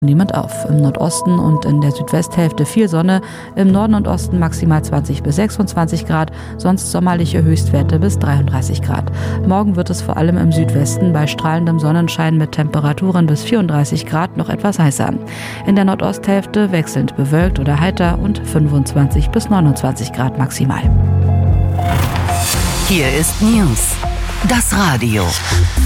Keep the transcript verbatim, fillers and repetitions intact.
Niemand auf. Im Nordosten und in der Südwesthälfte viel Sonne, im Norden und Osten maximal zwanzig bis sechsundzwanzig Grad, sonst sommerliche Höchstwerte bis dreiunddreißig Grad. Morgen wird es vor allem im Südwesten bei strahlendem Sonnenschein mit Temperaturen bis vierunddreißig Grad noch etwas heißer. In der Nordosthälfte wechselnd bewölkt oder heiter und fünfundzwanzig bis neunundzwanzig Grad maximal. Hier ist News, das Radio.